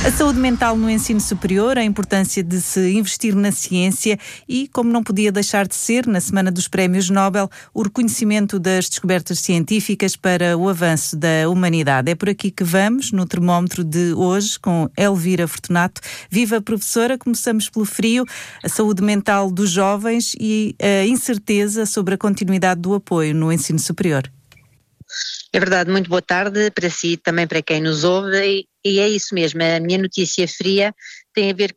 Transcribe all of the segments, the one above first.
A saúde mental no ensino superior, a importância de se investir na ciência e, como não podia deixar de ser, na Semana dos Prémios Nobel, o reconhecimento das descobertas científicas para o avanço da humanidade. É por aqui que vamos, no termómetro de hoje, com Elvira Fortunato. Viva professora, começamos pelo frio, a saúde mental dos jovens e a incerteza sobre a continuidade do apoio no ensino superior. É verdade, muito boa tarde para si e também para quem nos ouve e é isso mesmo, a minha notícia fria tem a ver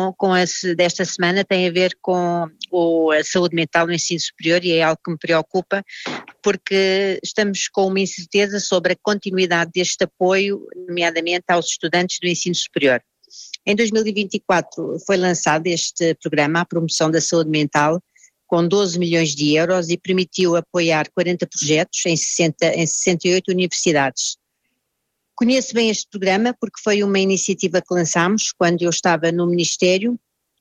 desta semana, tem a ver com a saúde mental no ensino superior e é algo que me preocupa porque estamos com uma incerteza sobre a continuidade deste apoio, nomeadamente aos estudantes do ensino superior. Em 2024 foi lançado este programa, a promoção da saúde mental, com 12 milhões de euros e permitiu apoiar 40 projetos em 68 universidades. Conheço bem este programa porque foi uma iniciativa que lançámos quando eu estava no Ministério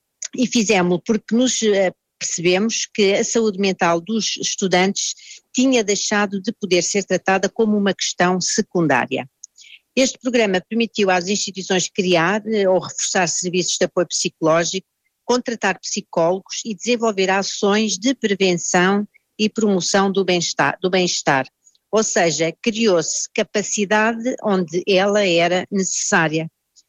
e fizemos-lo porque nos percebemos que a saúde mental dos estudantes tinha deixado de poder ser tratada como uma questão secundária. Este programa permitiu às instituições criar ou reforçar serviços de apoio psicológico, contratar psicólogos e desenvolver ações de prevenção e promoção do bem-estar. Ou seja, criou-se capacidade onde ela era necessária.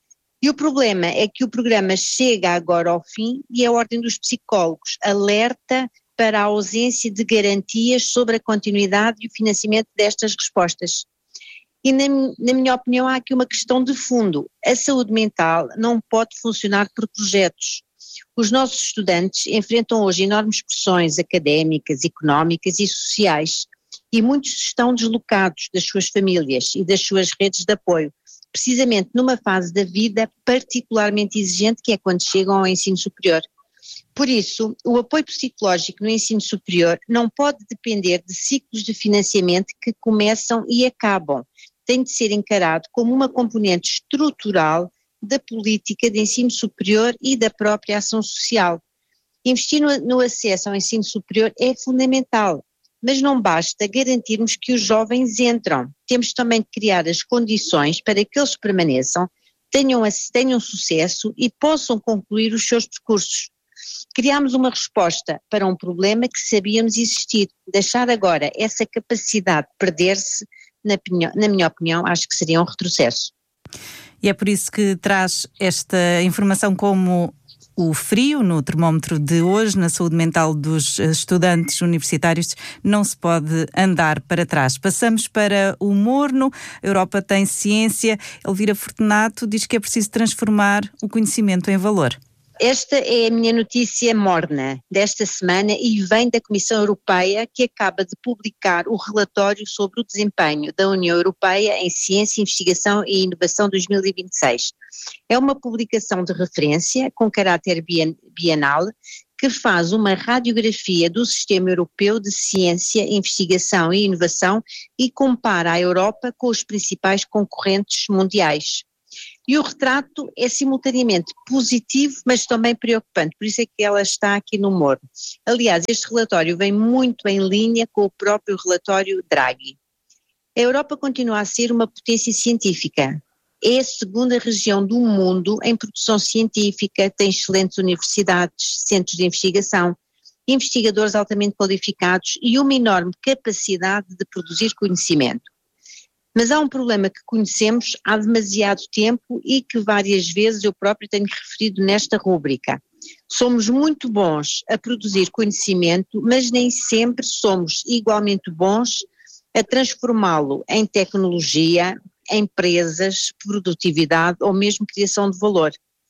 E o problema é que o programa chega agora ao fim e a Ordem dos Psicólogos alerta para a ausência de garantias sobre a continuidade e o financiamento destas respostas. E na minha opinião há aqui uma questão de fundo. A saúde mental não pode funcionar por projetos. Os nossos estudantes enfrentam hoje enormes pressões académicas, económicas e sociais e muitos estão deslocados das suas famílias e das suas redes de apoio, precisamente numa fase da vida particularmente exigente que é quando chegam ao ensino superior. Por isso, o apoio psicológico no ensino superior não pode depender de ciclos de financiamento que começam e acabam. Tem de ser encarado como uma componente estrutural da política de ensino superior e da própria ação social. Investir no acesso ao ensino superior é fundamental, mas não basta garantirmos que os jovens entram. Temos também de criar as condições para que eles permaneçam, tenham sucesso e possam concluir os seus percursos. Criámos uma resposta para um problema que sabíamos existir. Deixar agora essa capacidade perder-se, na minha opinião, acho que seria um retrocesso. E é por isso que traz esta informação como o frio no termómetro de hoje, na saúde mental dos estudantes universitários, não se pode andar para trás. Passamos para o morno. A Europa tem ciência. Elvira Fortunato diz que é preciso transformar o conhecimento em valor. Esta é a minha notícia morna desta semana e vem da Comissão Europeia, que acaba de publicar o relatório sobre o desempenho da União Europeia em Ciência, Investigação e Inovação 2026. É uma publicação de referência com caráter bienal que faz uma radiografia do sistema europeu de ciência, investigação e inovação e compara a Europa com os principais concorrentes mundiais. E o retrato é simultaneamente positivo, mas também preocupante, por isso é que ela está aqui no morno. Aliás, este relatório vem muito em linha com o próprio relatório Draghi. A Europa continua a ser uma potência científica. É a segunda região do mundo em produção científica, tem excelentes universidades, centros de investigação, investigadores altamente qualificados e uma enorme capacidade de produzir conhecimento. Mas há um problema que conhecemos há demasiado tempo e que várias vezes eu próprio tenho referido nesta rúbrica. Somos muito bons a produzir conhecimento, mas nem sempre somos igualmente bons a transformá-lo em tecnologia, empresas, produtividade ou mesmo criação de valor.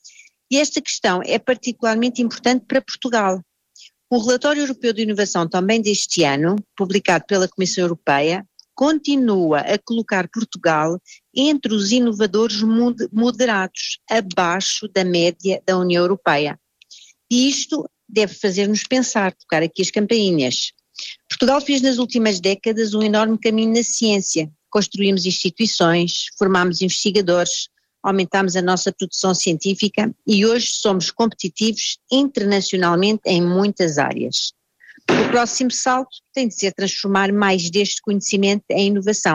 E esta questão é particularmente importante para Portugal. O Relatório Europeu de Inovação também deste ano, publicado pela Comissão Europeia, continua a colocar Portugal entre os inovadores moderados, abaixo da média da União Europeia. E isto deve fazer-nos pensar, tocar aqui as campainhas. Portugal fez nas últimas décadas um enorme caminho na ciência. Construímos instituições, formámos investigadores, aumentámos a nossa produção científica e hoje somos competitivos internacionalmente em muitas áreas. O próximo salto tem de ser transformar mais deste conhecimento em inovação.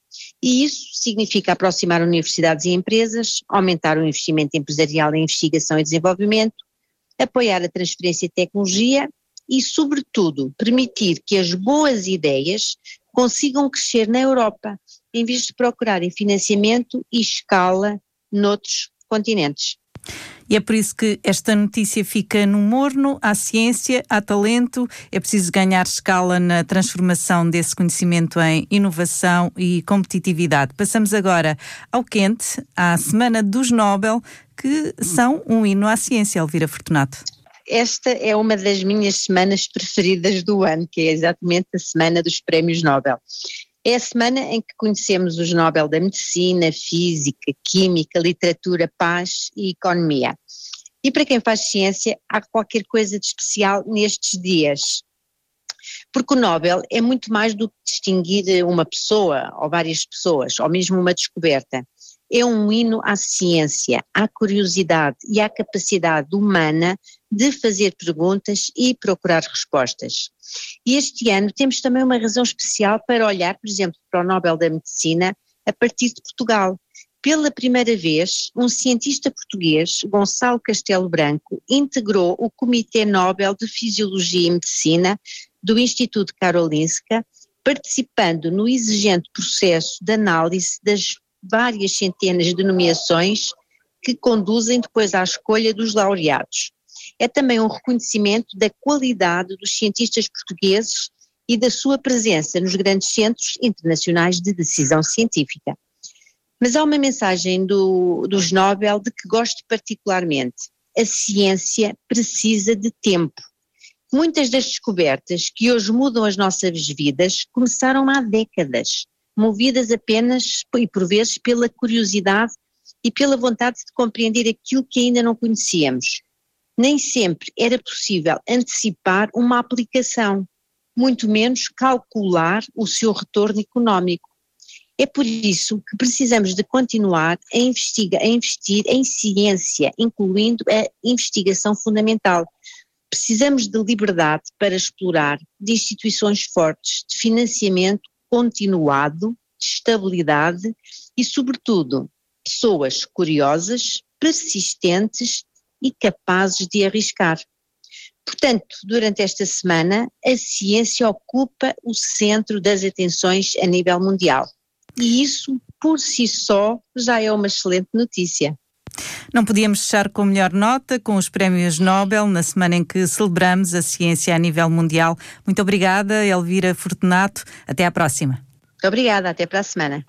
E isso significa aproximar universidades e empresas, aumentar o investimento empresarial em investigação e desenvolvimento, apoiar a transferência de tecnologia e, sobretudo, permitir que as boas ideias consigam crescer na Europa, em vez de procurarem financiamento e escala noutros continentes. E é por isso que esta notícia fica no morno. Há ciência, há talento, é preciso ganhar escala na transformação desse conhecimento em inovação e competitividade. Passamos agora ao quente, à Semana dos Nobel, que são um hino à ciência, Elvira Fortunato. Esta é uma das minhas semanas preferidas do ano, que é exatamente a Semana dos Prémios Nobel. É a semana em que conhecemos os Nobel da Medicina, Física, Química, Literatura, Paz e Economia. E para quem faz ciência, há qualquer coisa de especial nestes dias. Porque o Nobel é muito mais do que distinguir uma pessoa ou várias pessoas, ou mesmo uma descoberta. É um hino à ciência, à curiosidade e à capacidade humana de fazer perguntas e procurar respostas. E este ano temos também uma razão especial para olhar, por exemplo, para o Nobel da Medicina a partir de Portugal. Pela primeira vez, um cientista português, Gonçalo Castelo Branco, integrou o Comitê Nobel de Fisiologia e Medicina do Instituto Karolinska, participando no exigente processo de análise das várias centenas de nomeações que conduzem depois à escolha dos laureados. É também um reconhecimento da qualidade dos cientistas portugueses e da sua presença nos grandes centros internacionais de decisão científica. Mas há uma mensagem dos Nobel de que gosto particularmente. A ciência precisa de tempo. Muitas das descobertas que hoje mudam as nossas vidas começaram há décadas, movidas apenas e por vezes pela curiosidade e pela vontade de compreender aquilo que ainda não conhecíamos. Nem sempre era possível antecipar uma aplicação, muito menos calcular o seu retorno económico. É por isso que precisamos de continuar a investir em ciência, incluindo a investigação fundamental. Precisamos de liberdade para explorar, de instituições fortes, de financiamento continuado, de estabilidade e, sobretudo, pessoas curiosas, persistentes e capazes de arriscar. Portanto, durante esta semana, a ciência ocupa o centro das atenções a nível mundial. E isso, por si só, já é uma excelente notícia. Não podíamos fechar com melhor nota, com os Prémios Nobel, na semana em que celebramos a ciência a nível mundial. Muito obrigada, Elvira Fortunato. Até à próxima. Muito obrigada, até para a semana.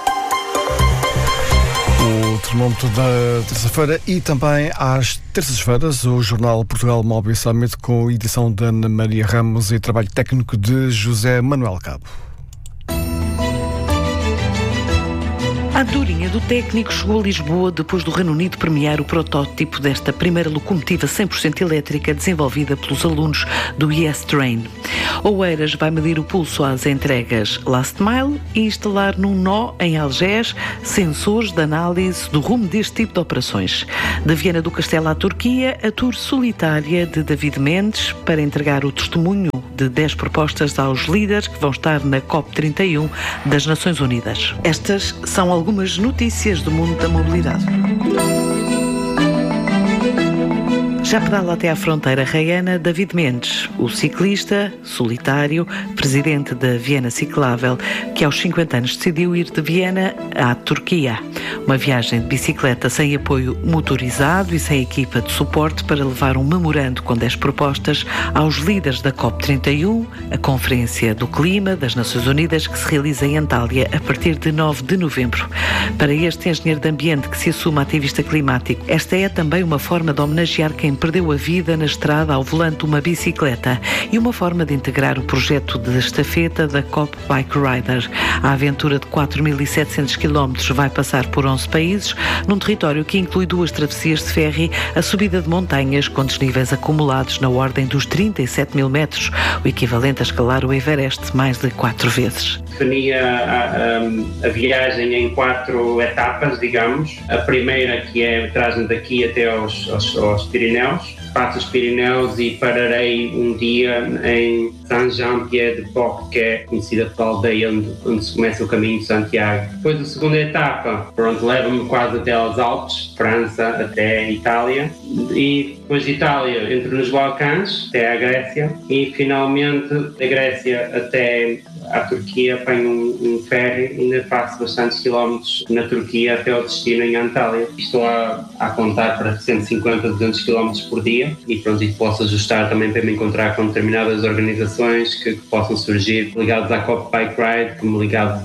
O termómetro da terça-feira e também às terças-feiras o Jornal Portugal Mobile Summit com edição de Ana Maria Ramos e trabalho técnico de José Manuel Cabo. A andorinha do técnico chegou a Lisboa depois do Reino Unido premiar o protótipo desta primeira locomotiva 100% elétrica desenvolvida pelos alunos do Yes Train. Oeiras vai medir o pulso às entregas Last Mile e instalar num nó em Algés sensores de análise do rumo deste tipo de operações. De Viana do Castelo à Turquia, a tour solitária de David Mendes para entregar o testemunho de 10 propostas aos líderes que vão estar na COP31 das Nações Unidas. Estas são algumas notícias do mundo da mobilidade. Já pedala até à fronteira raiana David Mendes, o ciclista solitário, presidente da Viena Ciclável, que aos 50 anos decidiu ir de Viena à Turquia. Uma viagem de bicicleta sem apoio motorizado e sem equipa de suporte para levar um memorando com 10 propostas aos líderes da COP31, a Conferência do Clima das Nações Unidas, que se realiza em Antália a partir de 9 de novembro. Para este engenheiro de ambiente que se assume ativista climático, esta é também uma forma de homenagear quem perdeu a vida na estrada ao volante de uma bicicleta e uma forma de integrar o projeto de estafeta da COP Bike Rider. A aventura de 4.700 km vai passar por 11 países, num território que inclui 2 travessias de ferry, a subida de montanhas com desníveis acumulados na ordem dos 37 mil metros, o equivalente a escalar o Everest mais de 4 vezes. Definia a viagem em 4 etapas, digamos. A primeira que é traz-nos daqui até aos Pirineus, Pirineus. Passo os Pirineus e pararei um dia em Saint-Jean-Pied-de-Port, que é conhecida pela aldeia onde se começa o caminho de Santiago. Depois, a segunda etapa, leva-me quase até aos Alpes, França até Itália, e depois de Itália entro nos Balcãs, até à Grécia, e finalmente da Grécia até à Turquia apanho um ferry, ainda faço bastantes quilómetros na Turquia até ao destino em Antália. Estou a contar para 150, 200 quilómetros por dia e posso ajustar também para me encontrar com determinadas organizações que possam surgir ligados à COP Bike Ride, como ligados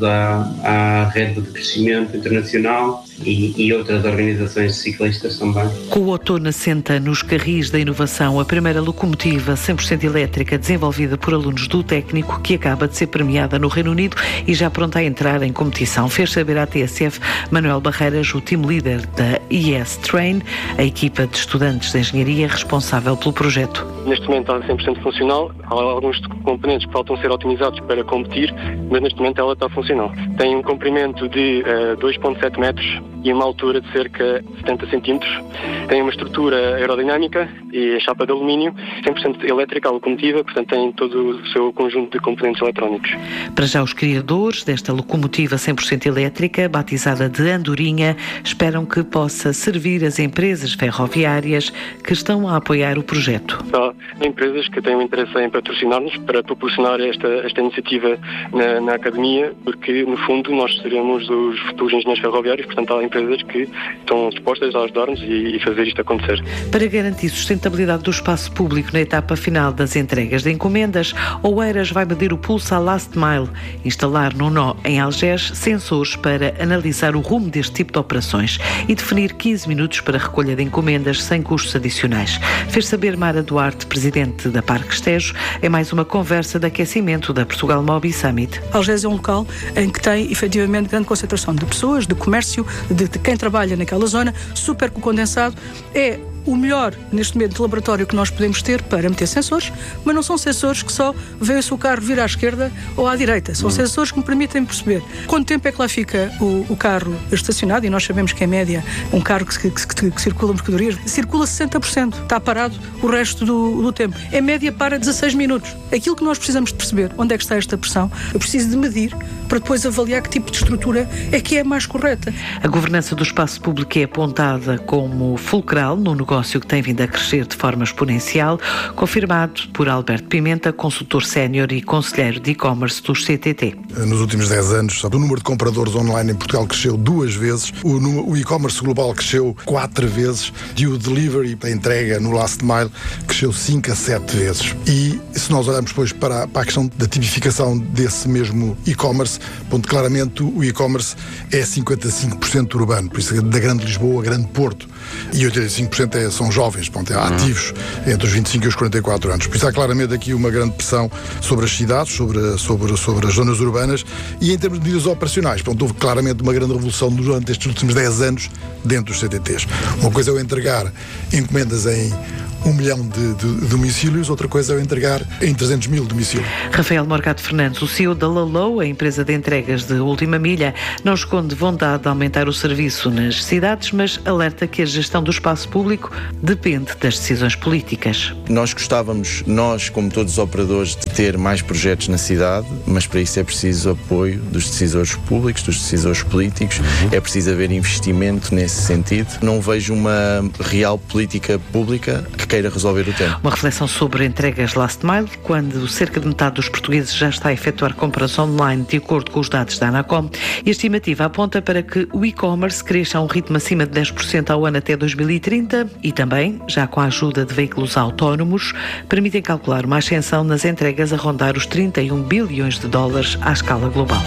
à rede de crescimento internacional e outras organizações ciclistas também. Com o outono assenta nos carris da inovação a primeira locomotiva 100% elétrica desenvolvida por alunos do técnico, que acaba de ser premiada no Reino Unido e já pronta a entrar em competição. Fez saber à TSF Manuel Barreiras, o team leader da ES Train, a equipa de estudantes de engenharia responsável pelo projeto. Neste momento está 100% funcional. Há alguns componentes que faltam ser otimizados para competir, mas neste momento ela está funcional. Tem um comprimento de 2,7 metros e uma altura de cerca de 70 centímetros. Tem uma estrutura aerodinâmica e a chapa de alumínio, 100% elétrica, a locomotiva, portanto tem todo o seu conjunto de componentes eletrónicos. Para já, os criadores desta locomotiva 100% elétrica, batizada de Andorinha, esperam que possa servir as empresas ferroviárias que estão a apoiar o projeto. Há empresas que têm um interesse em patrocinar-nos para proporcionar esta iniciativa na academia, porque no fundo nós seremos os futuros engenheiros ferroviários, portanto há empresas que estão dispostas a ajudar-nos e fazer isto acontecer. Para garantir sustentabilidade do espaço público na etapa final das entregas de encomendas, Oeiras vai medir o pulso à last mile, instalar no nó em Algés sensores para analisar o rumo deste tipo de operações e definir 15 minutos para a recolha de encomendas sem custos adicionais. Fez saber Mara Duarte, presidente da Parque Tejo, em mais uma conversa de aquecimento da Portugal Mobi Summit. Algés é um local em que tem efetivamente grande concentração de pessoas, de comércio, de quem trabalha naquela zona, super condensado. É o melhor, neste momento, de laboratório que nós podemos ter para meter sensores, mas não são sensores que só veem o seu carro vir à esquerda ou à direita. São sensores que me permitem perceber quanto tempo é que lá fica o carro estacionado, e nós sabemos que, em média, um carro que circula mercadorias, circula 60%, está parado o resto do tempo. Em média, para 16 minutos. Aquilo que nós precisamos de perceber, onde é que está esta pressão, eu preciso de medir para depois avaliar que tipo de estrutura é que é mais correta. A governança do espaço público é apontada como fulcral no negócio que tem vindo a crescer de forma exponencial, confirmado por Alberto Pimenta, consultor sénior e conselheiro de e-commerce do CTT. Nos últimos 10 anos, o número de compradores online em Portugal cresceu 2 vezes, o e-commerce global cresceu 4 vezes e o delivery, a entrega no last mile, cresceu 5 a 7 vezes. E se nós olharmos depois para a questão da tipificação desse mesmo e-commerce, ponto, claramente o e-commerce é 55% urbano, por isso da Grande Lisboa, Grande Porto, e 85% são jovens, ponto, ativos entre os 25 e os 44 anos. Por isso há claramente aqui uma grande pressão sobre as cidades, sobre as zonas urbanas, e em termos de medidas operacionais, ponto, houve claramente uma grande revolução durante estes últimos 10 anos dentro dos CTTs. Uma coisa é eu entregar encomendas em 1 milhão de domicílios, outra coisa é eu entregar em 300 mil domicílios. Rafael Morgado Fernandes, o CEO da Lalou, a empresa de entregas de última milha, não esconde vontade de aumentar o serviço nas cidades, mas alerta que a gestão do espaço público depende das decisões políticas. Nós gostávamos, como todos os operadores, de ter mais projetos na cidade, mas para isso é preciso apoio dos decisores públicos, dos decisores políticos, é preciso haver investimento nesse sentido. Não vejo uma real política pública que queira resolver o tema. Uma reflexão sobre entregas last mile, quando cerca de metade dos portugueses já está a efetuar compras online de acordo com os dados da Anacom, e a estimativa aponta para que o e-commerce cresça a um ritmo acima de 10% ao ano até 2030 e também, já com a ajuda de veículos autónomos, permitem calcular uma ascensão nas entregas a rondar os 31 bilhões de dólares à escala global.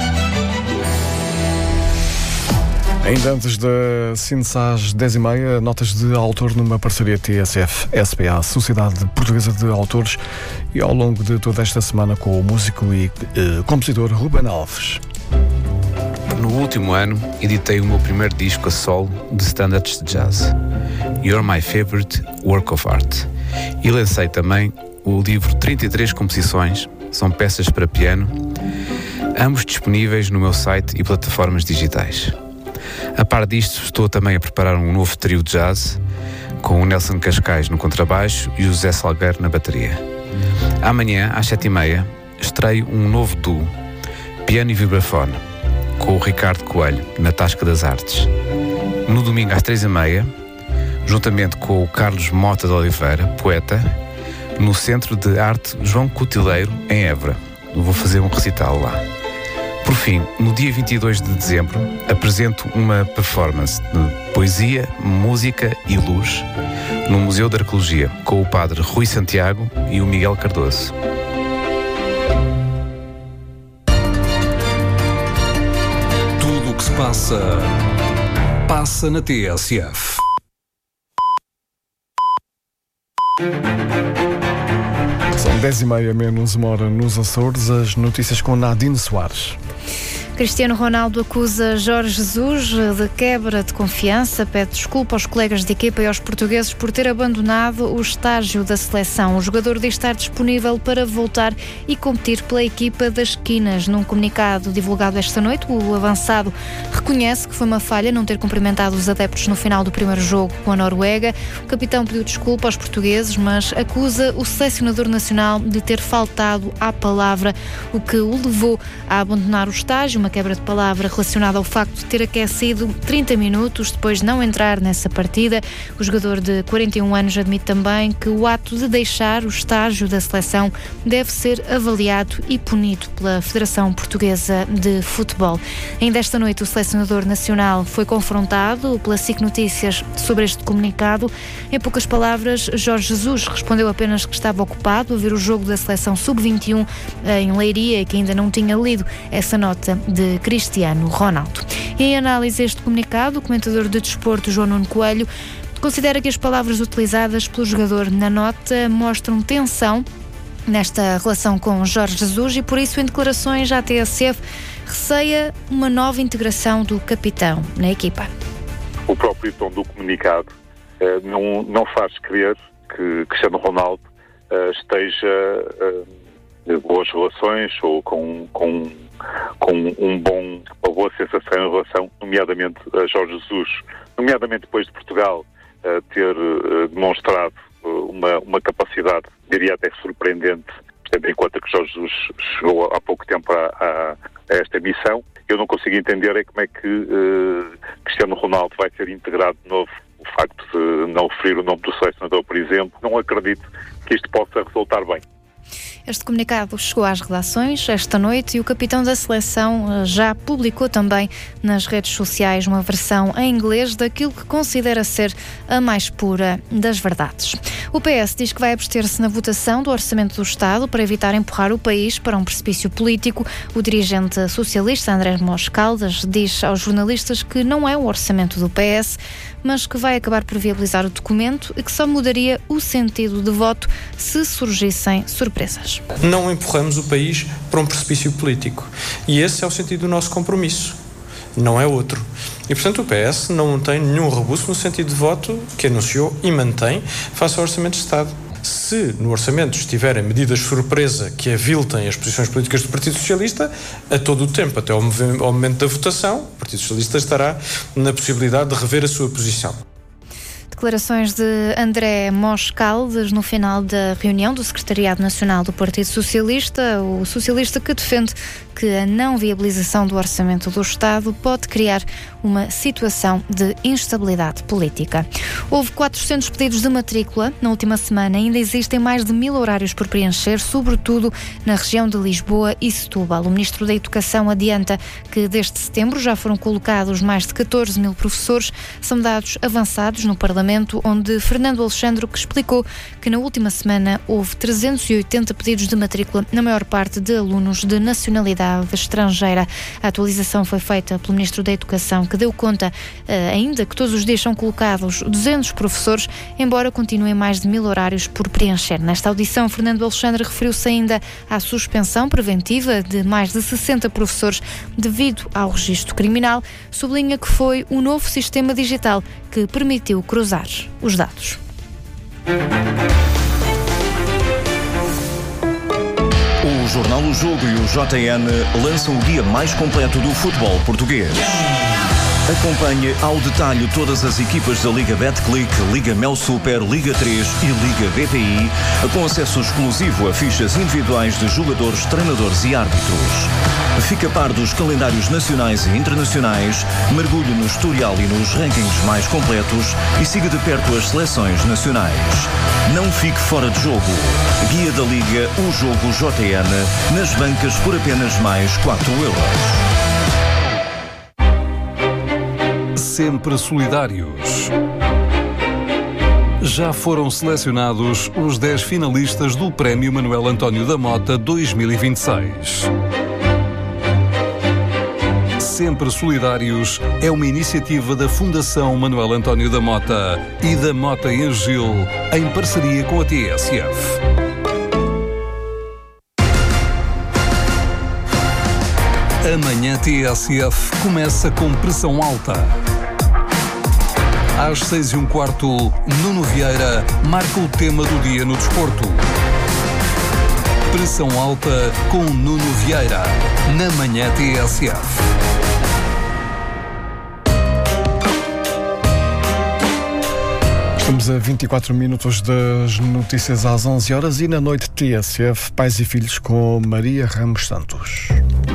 Ainda antes da síntese às 10h30, notas de autor numa parceria TSF-SPA, Sociedade Portuguesa de Autores, e ao longo de toda esta semana com o músico e compositor Ruben Alves. No último ano, editei o meu primeiro disco a solo de standards de jazz, You're My Favorite Work of Art, e lancei também o livro 33 composições, são peças para piano, ambos disponíveis no meu site e plataformas digitais. A par disto, estou também a preparar um novo trio de jazz com o Nelson Cascais no contrabaixo e o José Salgueiro na bateria. Amanhã, às 7h30, estreio um novo duo, piano e vibrafone, com o Ricardo Coelho, na Tasca das Artes. No domingo, às 3h30, juntamente com o Carlos Mota de Oliveira, poeta, no Centro de Arte João Cotileiro, em Évora. Vou fazer um recital lá. Por fim, no dia 22 de dezembro, apresento uma performance de poesia, música e luz no Museu da Arqueologia, com o padre Rui Santiago e o Miguel Cardoso. Tudo o que se passa na TSF. São 10h30 menos uma hora nos Açores. As notícias com Nadine Soares. Cristiano Ronaldo acusa Jorge Jesus de quebra de confiança, pede desculpa aos colegas de equipa e aos portugueses por ter abandonado o estágio da seleção. O jogador diz estar disponível para voltar e competir pela equipa das Quinas. Num comunicado divulgado esta noite, o avançado reconhece que foi uma falha não ter cumprimentado os adeptos no final do primeiro jogo com a Noruega. O capitão pediu desculpa aos portugueses, mas acusa o selecionador nacional de ter faltado à palavra, o que o levou a abandonar o estágio. Uma quebra de palavra relacionada ao facto de ter aquecido 30 minutos depois de não entrar nessa partida. O jogador de 41 anos admite também que o ato de deixar o estágio da seleção deve ser avaliado e punido pela Federação Portuguesa de Futebol. Ainda esta noite o selecionador nacional foi confrontado pela SIC Notícias sobre este comunicado. Em poucas palavras, Jorge Jesus respondeu apenas que estava ocupado a ver o jogo da seleção sub-21 em Leiria e que ainda não tinha lido essa nota de Cristiano Ronaldo. E em análise a este comunicado, o comentador de desporto João Nuno Coelho considera que as palavras utilizadas pelo jogador na nota mostram tensão nesta relação com Jorge Jesus e por isso em declarações à TSF receia uma nova integração do capitão na equipa. O próprio tom do comunicado não faz crer que Cristiano Ronaldo esteja de boas relações ou com uma boa sensação em relação, nomeadamente, a Jorge Jesus, nomeadamente depois de Portugal ter demonstrado uma capacidade, diria até surpreendente, tendo em conta que Jorge Jesus chegou há pouco tempo a esta missão. Eu não consigo entender como é que Cristiano Ronaldo vai ser integrado de novo. O facto de não referir o nome do selecionador, por exemplo, não acredito que isto possa resultar bem. Este comunicado chegou às redações esta noite e o capitão da seleção já publicou também nas redes sociais uma versão em inglês daquilo que considera ser a mais pura das verdades. O PS diz que vai abster-se na votação do Orçamento do Estado para evitar empurrar o país para um precipício político. O dirigente socialista André Mos Caldas diz aos jornalistas que não é o orçamento do PS, mas que vai acabar por viabilizar o documento e que só mudaria o sentido de voto se surgissem surpresas. Não empurramos o país para um precipício político. E esse é o sentido do nosso compromisso. Não é outro. E, portanto, o PS não tem nenhum rebuço no sentido de voto que anunciou e mantém face ao Orçamento de Estado. Se no Orçamento estiverem medidas surpresa que aviltem as posições políticas do Partido Socialista, a todo o tempo, até ao momento da votação, o Partido Socialista estará na possibilidade de rever a sua posição. Declarações de André Mos Caldas no final da reunião do Secretariado Nacional do Partido Socialista, o socialista que defende que a não viabilização do Orçamento do Estado pode criar uma situação de instabilidade política. Houve 400 pedidos de matrícula na última semana. Ainda existem mais de 1000 horários por preencher, sobretudo na região de Lisboa e Setúbal. O Ministro da Educação adianta que desde setembro já foram colocados mais de 14.000 professores. São dados avançados no Parlamento, onde Fernando Alexandre explicou que na última semana houve 380 pedidos de matrícula, na maior parte de alunos de nacionalidade estrangeira. A atualização foi feita pelo Ministro da Educação, que deu conta ainda que todos os dias são colocados 200 professores, embora continuem mais de 1000 horários por preencher. Nesta audição, Fernando Alexandre referiu-se ainda à suspensão preventiva de mais de 60 professores devido ao registro criminal. Sublinha que foi o novo sistema digital que permitiu cruzar os dados. O Jornal O Jogo e o JN lançam o guia mais completo do futebol português. Acompanhe ao detalhe todas as equipas da Liga Betclic, Liga Mel Super, Liga 3 e Liga BPI, com acesso exclusivo a fichas individuais de jogadores, treinadores e árbitros. Fique a par dos calendários nacionais e internacionais, mergulhe no historial e nos rankings mais completos e siga de perto as seleções nacionais. Não fique fora de jogo. Guia da Liga, o jogo JN, nas bancas por apenas mais 4€. Sempre solidários. Já foram selecionados os 10 finalistas do Prémio Manuel António da Mota 2026. Sempre Solidários é uma iniciativa da Fundação Manuel António da Mota e da Mota em Gil, em parceria com a TSF. Amanhã TSF começa com pressão alta. Às 6h15, Nuno Vieira marca o tema do dia no desporto. Pressão alta com Nuno Vieira, na Manhã TSF. Estamos a 24 minutos das notícias às 11h e na noite TSF, Pais e Filhos com Maria Ramos Santos.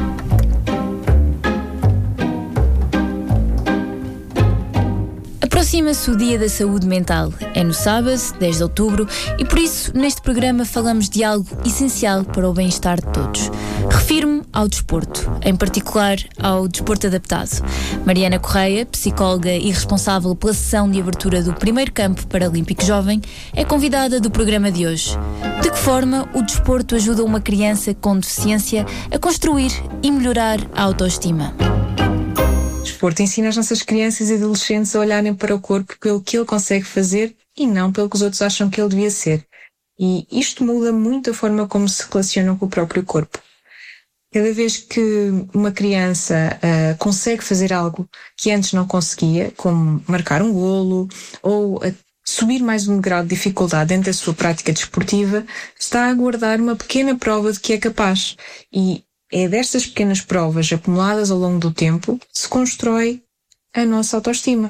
Aproxima-se o Dia da Saúde Mental. É no sábado, 10 de outubro, e por isso, neste programa, falamos de algo essencial para o bem-estar de todos. Refiro-me ao desporto, em particular ao desporto adaptado. Mariana Correia, psicóloga e responsável pela sessão de abertura do primeiro campo paralímpico jovem, é convidada do programa de hoje. De que forma o desporto ajuda uma criança com deficiência a construir e melhorar a autoestima? O desporto ensina as nossas crianças e adolescentes a olharem para o corpo pelo que ele consegue fazer e não pelo que os outros acham que ele devia ser. E isto muda muito a forma como se relacionam com o próprio corpo. Cada vez que uma criança consegue fazer algo que antes não conseguia, como marcar um golo ou subir mais um grau de dificuldade dentro da sua prática desportiva, está a aguardar uma pequena prova de que é capaz. E é destas pequenas provas acumuladas ao longo do tempo que se constrói a nossa autoestima.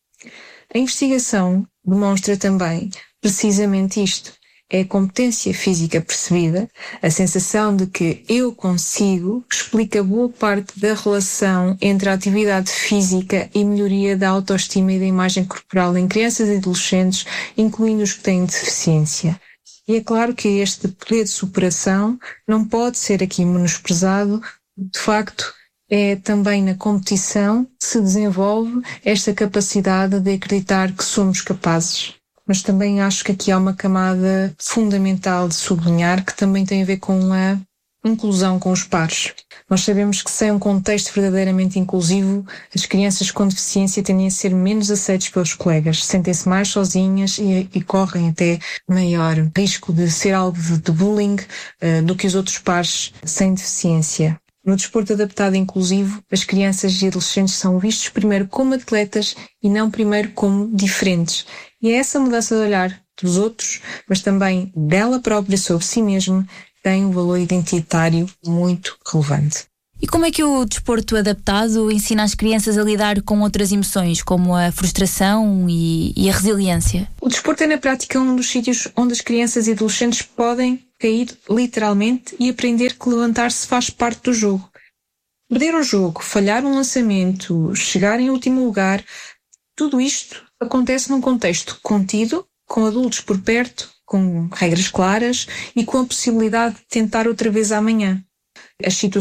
A investigação demonstra também precisamente isto. É a competência física percebida, a sensação de que eu consigo, explica boa parte da relação entre a atividade física e melhoria da autoestima e da imagem corporal em crianças e adolescentes, incluindo os que têm deficiência. E é claro que este poder de superação não pode ser aqui menosprezado. De facto, é também na competição que se desenvolve esta capacidade de acreditar que somos capazes. Mas também acho que aqui há uma camada fundamental de sublinhar que também tem a ver com a inclusão com os pares. Nós sabemos que sem um contexto verdadeiramente inclusivo, as crianças com deficiência tendem a ser menos aceitas pelos colegas, sentem-se mais sozinhas e correm até maior risco de ser alvo de bullying do que os outros pares sem deficiência. No desporto adaptado e inclusivo, as crianças e adolescentes são vistos primeiro como atletas e não primeiro como diferentes. E é essa mudança de olhar dos outros, mas também dela própria sobre si mesma, tem um valor identitário muito relevante. E como é que o desporto adaptado ensina as crianças a lidar com outras emoções, como a frustração e a resiliência? O desporto é, na prática, um dos sítios onde as crianças e adolescentes podem cair literalmente e aprender que levantar-se faz parte do jogo. Perder um jogo, falhar um lançamento, chegar em último lugar, tudo isto acontece num contexto contido, com adultos por perto, com regras claras e com a possibilidade de tentar outra vez amanhã. As